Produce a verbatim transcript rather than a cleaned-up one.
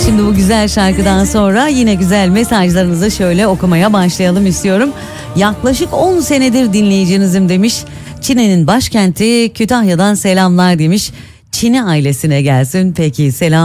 Şimdi bu güzel şarkıdan sonra yine güzel mesajlarınızı şöyle okumaya başlayalım istiyorum. Yaklaşık on senedir dinleyicinizim demiş. Çin'in başkenti Kütahya'dan selamlar demiş. Çin'i ailesine gelsin. Peki selam.